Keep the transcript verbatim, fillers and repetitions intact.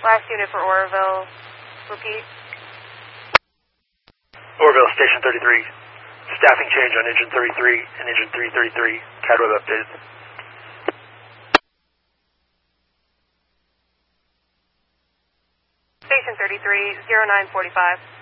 Last unit for Oroville. Repeat. Oroville, Station thirty-three. Staffing change on engine thirty-three and engine three thirty-three. C A D web updated. Station thirty-three, zero nine forty-five.